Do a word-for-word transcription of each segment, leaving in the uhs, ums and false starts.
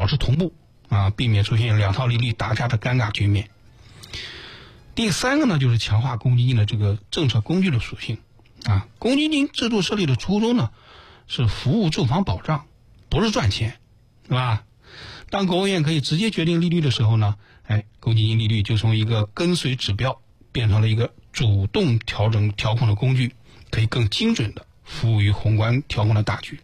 持同步啊，避免出现两套利率打架的尴尬局面。第三个呢，就是强化公积金的这个政策工具的属性啊。公积金制度设立的初衷呢，是服务住房保障，不是赚钱，是吧？当国务院可以直接决定利率的时候呢，哎，公积金利率就从一个跟随指标变成了一个主动调整调控的工具，可以更精准的服务于宏观调控的大局。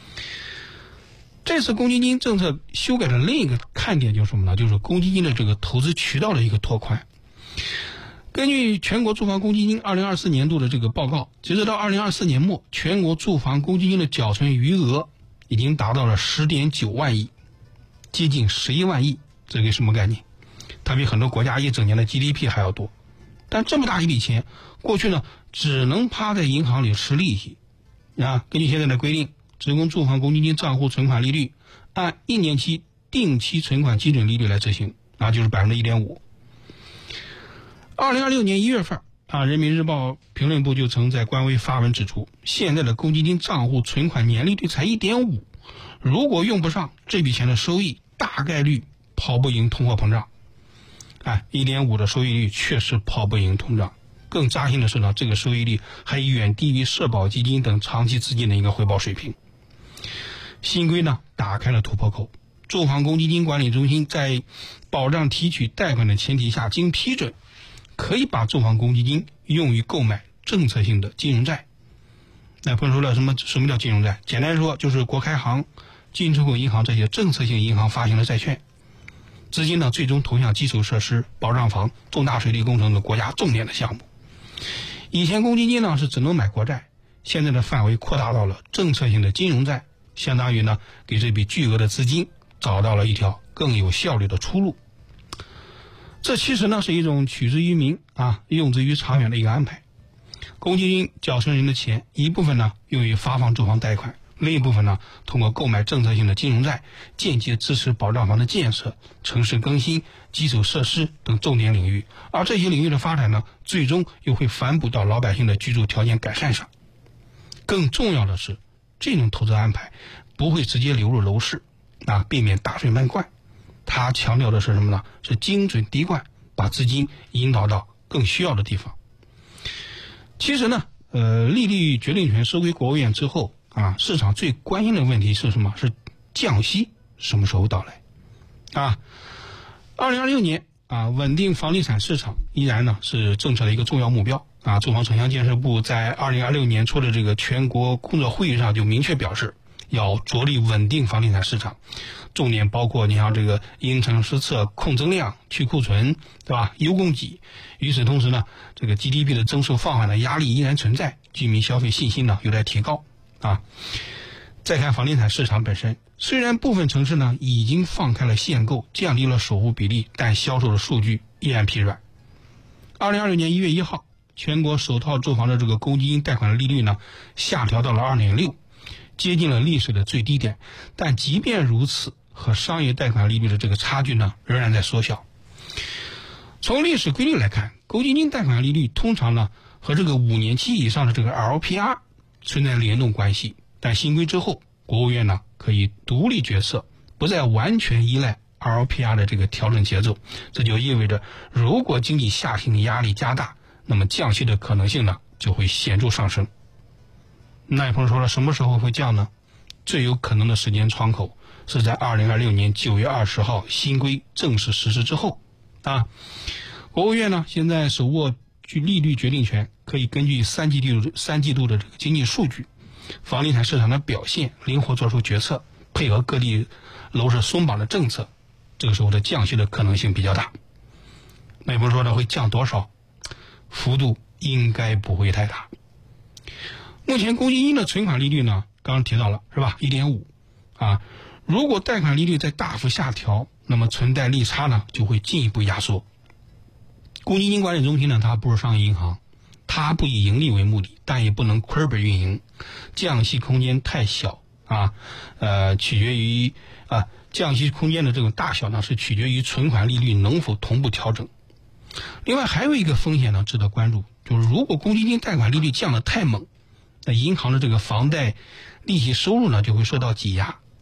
这次公积金政策修改的另一个看点就是什么呢？就是公积金的这个投资渠道的一个拓宽。根据全国住房公积金二零二四年度的这个报告，截止到二零二四年末，全国住房公积金的缴存余额已经达到了十点九万亿，接近十一万亿。这个什么概念？它比很多国家一整年的 G D P 还要多。但这么大一笔钱，过去呢只能趴在银行里吃利息啊。根据现在的规定，职工住房公积金账户存款利率按一年期定期存款基准利率来执行啊，就是百分之一点五。二零二六年一月份啊，人民日报评论部就曾在官微发文指出，现在的公积金账户存款年利率才一点五，如果用不上，这笔钱的收益大概率跑不赢通货膨胀。哎，一点五的收益率确实跑不赢通胀。更扎心的是呢，这个收益率还远低于社保基金等长期资金的一个回报水平。新规呢打开了突破口，住房公积金管理中心在保障提取贷款的前提下，经批准，可以把住房公积金用于购买政策性的金融债。那朋友说了，什么什么叫金融债？简单说就是国开行、进出口银行这些政策性银行发行的债券，资金呢最终投向基础设施、保障房、重大水利工程的国家重点的项目。以前公积金呢是只能买国债，现在的范围扩大到了政策性的金融债，相当于呢给这笔巨额的资金找到了一条更有效率的出路。这其实呢是一种取之于民啊，用之于长远的一个安排。公积金缴存人的钱，一部分呢用于发放住房贷款，另一部分呢通过购买政策性的金融债，间接支持保障房的建设、城市更新、基础设施等重点领域。而这些领域的发展呢，最终又会反哺到老百姓的居住条件改善上。更重要的是，这种投资安排不会直接流入楼市啊，避免大水漫灌。它强调的是什么呢？是精准滴灌，把资金引导到更需要的地方。其实呢，呃，利率决定权收归国务院之后啊，市场最关心的问题是什么？是降息什么时候到来？啊，二零二六年啊，稳定房地产市场依然呢是政策的一个重要目标啊。住房城乡建设部在二零二六年初的这个全国工作会议上就明确表示，要着力稳定房地产市场，重点包括你像这个因城施策、控增量、去库存，对吧？优供给。与此同时呢，这个 G D P 的增速放缓的压力依然存在，居民消费信心呢有待提高啊。再看房地产市场本身，虽然部分城市呢已经放开了限购，降低了首付比例，但销售的数据依然疲软。二零二六年一月一号，全国首套住房的这个公积金贷款的利率呢下调到了 二点六。接近了历史的最低点，但即便如此，和商业贷款利率的这个差距呢，仍然在缩小。从历史规律来看，公积金贷款利率通常呢和这个五年期以上的这个 L P R 存在联动关系，但新规之后，国务院呢可以独立决策，不再完全依赖 L P R 的这个调整节奏。这就意味着，如果经济下行的压力加大，那么降息的可能性呢就会显著上升。那有朋友说了，什么时候会降呢？最有可能的时间窗口是在二零二六年九月二十号新规正式实施之后啊。国务院呢现在手握据利率决定权，可以根据三季度三季度的这个经济数据、房地产市场的表现，灵活做出决策，配合各地楼市松绑的政策，这个时候的降息的可能性比较大。那有朋友说呢，会降多少？幅度应该不会太大。目前公积金的存款利率呢，刚刚提到了是吧 一点五 啊，如果贷款利率再大幅下调，那么存贷利差呢就会进一步压缩。公积金管理中心呢，它不是商业银行，它不以盈利为目的，但也不能亏本运营，降息空间太小啊，呃，取决于啊降息空间的这种大小呢，是取决于存款利率能否同步调整。另外还有一个风险呢值得关注，就是如果公积金贷款利率降得太猛，那银行的这个房贷利息收入呢就会受到挤压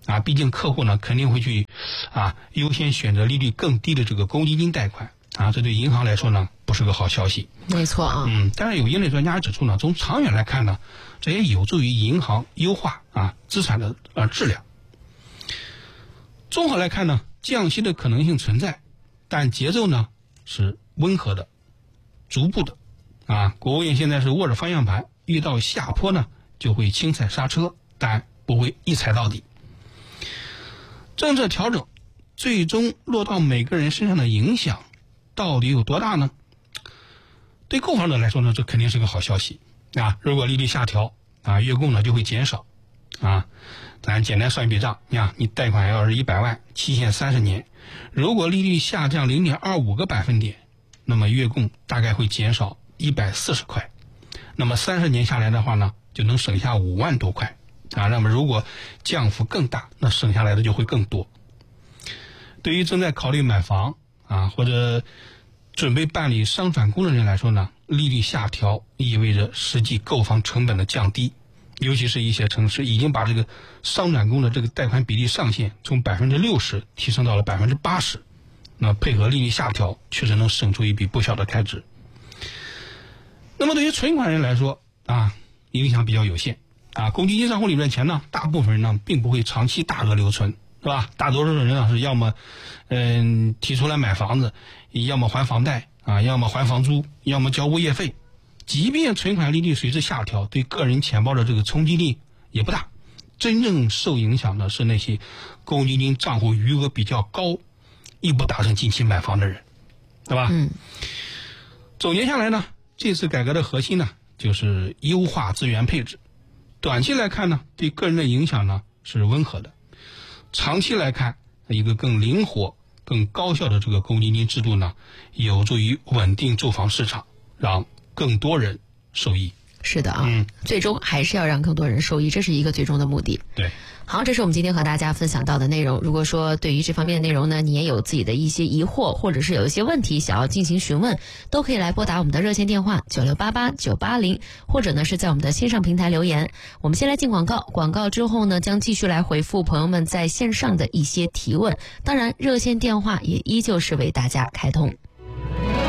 啊，毕竟客户呢肯定会去啊优先选择利率更低的这个公积金贷款啊，这对银行来说呢不是个好消息。 没错啊， 嗯，但是有业内专家指出呢，从长远来看呢，这也有助于银行优化啊资产的呃质量。综合来看呢，降息的可能性存在，但节奏呢是温和的、逐步的。啊，国务院现在是握着方向盘，遇到下坡呢就会轻踩刹车，但不会一踩到底。政策调整最终落到每个人身上的影响到底有多大呢？对购房者来说呢，这肯定是个好消息啊！如果利率下调啊，月供呢就会减少啊。咱简单算一笔账，你看，你贷款要是一百万，期限三十年，如果利率下降零点二五个百分点，那么月供大概会减少一百四十块，那么三十年下来的话呢，就能省下五万多块啊。那么如果降幅更大，那省下来的就会更多。对于正在考虑买房啊或者准备办理商转供的人来说呢，利率下调意味着实际购房成本的降低，尤其是一些城市已经把这个商转供的这个贷款比例上限从百分之六十提升到了百分之八十，那配合利率下调，确实能省出一笔不小的开支。那么对于存款人来说啊，影响比较有限啊。公积金账户里面的钱呢，大部分人呢并不会长期大额留存，是吧？大多数人呢是要么嗯提出来买房子，要么还房贷啊，要么还房租，要么交物业费。即便存款利率随之下调，对个人钱包的这个冲击力也不大。真正受影响的是那些公积金账户余额比较高，亦不打算近期买房的人，对吧？ 嗯。 总结下来呢，这次改革的核心呢，就是优化资源配置。短期来看呢，对个人的影响呢是温和的；长期来看，一个更灵活、更高效的这个公积金制度呢，有助于稳定住房市场，让更多人受益。 是的啊， 嗯， 最终还是要让更多人受益，这是一个最终的目的。 对。 好，这是我们今天和大家分享到的内容。如果说对于这方面的内容呢，你也有自己的一些疑惑，或者是有一些问题想要进行询问，都可以来拨打我们的热线电话九六八八九八零，或者呢是在我们的线上平台留言。我们先来进广告，广告之后呢，将继续来回复朋友们在线上的一些提问。当然，热线电话也依旧是为大家开通。